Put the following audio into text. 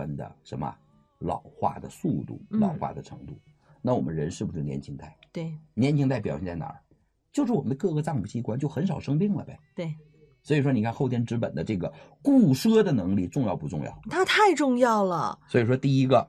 分的什么老化的速度、老化的程度。那我们人是不是年轻态？ 对， 年轻态表现在哪儿？就是我们的各个脏腑器官就很少生病了呗。 对， 所以说你看后天之本的这个固摄的能力重要不重要？ 它太重要了。 所以说第一个